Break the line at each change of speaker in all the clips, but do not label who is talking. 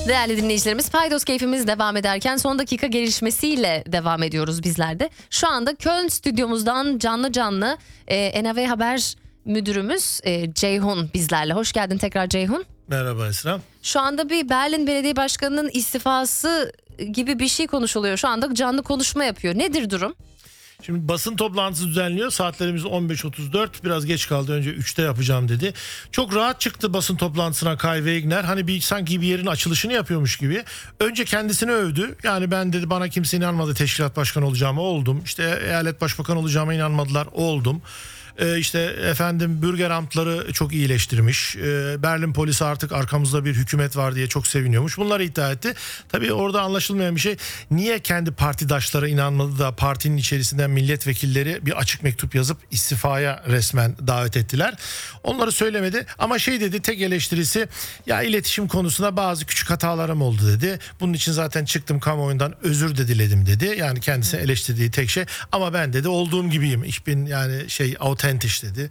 Değerli dinleyicilerimiz, Paydos keyfimiz devam ederken son dakika gelişmesiyle devam ediyoruz bizler de. Şu anda Köln stüdyomuzdan canlı NAV Haber müdürümüz Ceyhun bizlerle. Hoş geldin tekrar Ceyhun.
Merhaba Esra.
Şu anda bir Berlin Belediye Başkanı'nın istifası gibi bir şey konuşuluyor. Şu anda canlı konuşma yapıyor. Nedir durum?
Şimdi basın toplantısı düzenliyor. Saatlerimiz 15.34. Biraz geç kaldı. Önce 3'te yapacağım dedi. Çok rahat çıktı basın toplantısına Kai Wegner. Hani sanki bir yerin açılışını yapıyormuş gibi. Önce kendisini övdü. Yani ben dedi, bana kimse inanmadı teşkilat başkanı olacağıma, oldum. İşte eyalet başbakanı olacağıma inanmadılar, oldum. İşte efendim Bürgeramtları çok iyileştirmiş. Berlin polisi artık arkamızda bir hükümet var diye çok seviniyormuş. Bunları iddia etti. Tabii orada anlaşılmayan bir şey, niye kendi partidaşları inanmadı da partinin içerisinden milletvekilleri bir açık mektup yazıp istifaya resmen davet ettiler. Onları söylemedi ama dedi, tek eleştirisi, ya iletişim konusunda bazı küçük hatalarım oldu dedi. Bunun için zaten çıktım kamuoyundan özür de diledim dedi. Yani kendisini eleştirdiği tek şey, ama ben dedi olduğum gibiyim. Ich bin yani authentisch dedi.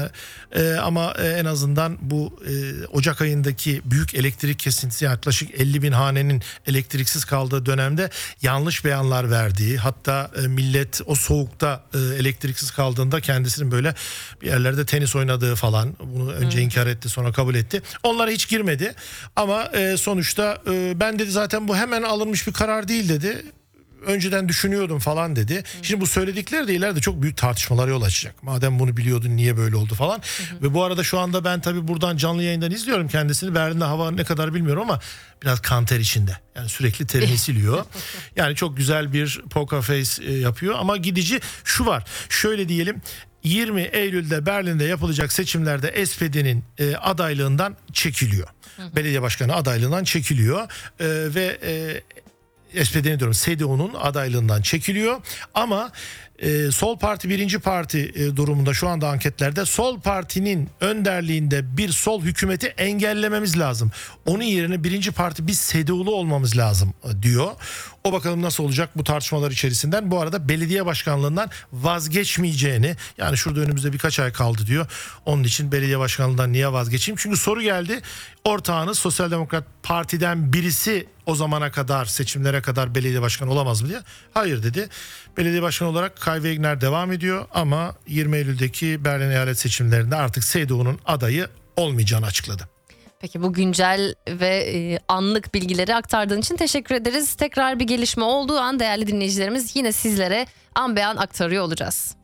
Ama en azından bu Ocak ayındaki büyük elektrik kesintisi, yaklaşık 50 bin hanenin elektriksiz kaldığı dönemde yanlış beyanlar verdiği, hatta millet o soğukta elektriksiz kaldığında kendisinin böyle bir yerlerde tenis oynadığı falan, bunu önce inkar etti, sonra kabul etti. Onlara hiç girmedi ama sonuçta ben dedi zaten bu hemen alınmış bir karar değil dedi. Önceden düşünüyordum falan dedi. Şimdi bu söyledikleri de ileride çok büyük tartışmalara yol açacak. Madem bunu biliyordun niye böyle oldu falan. Ve bu arada şu anda ben tabii buradan canlı yayından izliyorum kendisini. Berlin'de hava ne kadar bilmiyorum ama biraz kanter içinde. Yani sürekli terini siliyor. Yani çok güzel bir poker face yapıyor ama gidici şu var. Şöyle diyelim, 20 Eylül'de Berlin'de yapılacak seçimlerde SPD'nin adaylığından çekiliyor. Belediye başkanı adaylığından çekiliyor ve SPD'nin diyorum, CDU'nun adaylığından çekiliyor ama Sol Parti birinci parti durumunda şu anda anketlerde Sol Parti'nin önderliğinde bir sol hükümeti engellememiz lazım. Onun yerine birinci parti biz CDU'lu olmamız lazım diyor. O bakalım nasıl olacak bu tartışmalar içerisinden. Bu arada belediye başkanlığından vazgeçmeyeceğini, yani şurada önümüzde birkaç ay kaldı diyor. Onun için belediye başkanlığından niye vazgeçeyim? Çünkü soru geldi. Ortağınız Sosyal Demokrat Parti'den birisi o zamana kadar, seçimlere kadar belediye başkanı olamaz mı diye. Hayır dedi. Belediye başkanı olarak Kai Wegner devam ediyor ama 20 Eylül'deki Berlin eyalet seçimlerinde artık CDU'nun adayı olmayacağını açıkladı.
Peki bu güncel ve anlık bilgileri aktardığın için teşekkür ederiz. Tekrar bir gelişme olduğu an değerli dinleyicilerimiz yine sizlere an be an aktarıyor olacağız.